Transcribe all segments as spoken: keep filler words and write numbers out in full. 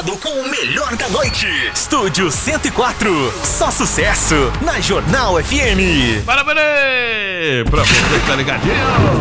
Com o melhor da noite. Estúdio cento e quatro. Só sucesso na Jornal F M. Parabéns pra você que tá ligadinho.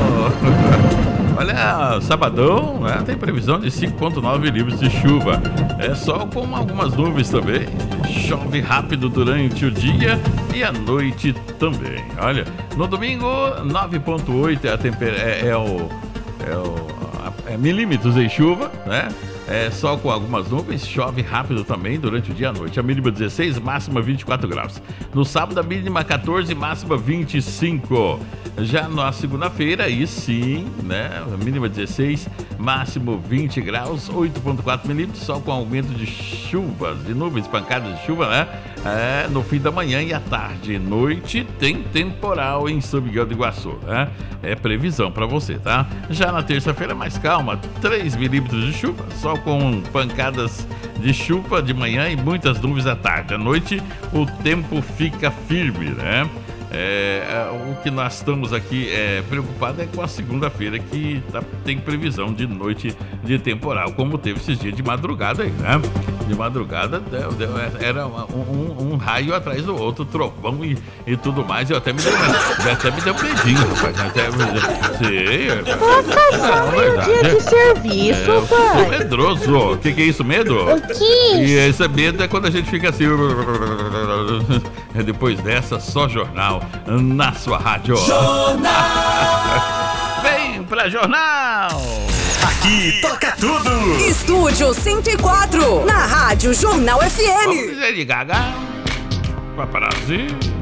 Olha, sabadão, né? Tem previsão de cinco vírgula nove milímetros de chuva. É sol com algumas nuvens também. Chove rápido durante o dia e a noite também. Olha, no domingo, nove vírgula oito é, a temper... é, é o... É o... É milímetros em chuva, né? É sol com algumas nuvens, chove rápido também durante o dia e a noite. A mínima dezesseis, máxima vinte e quatro graus. No sábado, a mínima catorze, máxima vinte e cinco. Já na segunda-feira, aí sim, né? A mínima dezesseis, máximo vinte graus, oito vírgula quatro milímetros, sol com aumento de chuvas, de nuvens, pancadas de chuva, né? É, no fim da manhã e à tarde. Noite tem temporal em São Miguel do Iguaçu, né? É previsão pra você, tá? Já na terça-feira, mais calma, três milímetros de chuva, sol com pancadas de chuva de manhã e muitas nuvens à tarde. À noite, o tempo fica firme, né? É, o que nós estamos aqui é, preocupados é com a segunda-feira, que tá, tem previsão de noite de temporal, como teve esses dias de madrugada aí, né? De madrugada deu, deu, era um, um, um raio atrás do outro, trovão e, e tudo mais. Eu até me deu, até me deu medinho, rapaz. Até me sei, não, verdade. Dia de serviço, é, eu pai. sou medroso. O que, que é isso, medo? O que? E esse medo é quando a gente fica assim. Depois dessa, só jornal na sua rádio. Jornal! Vem pra jornal! Aqui toca tudo! Estúdio cento e quatro, na rádio Jornal F M. Vamos dizer de Gaga, paparazzi.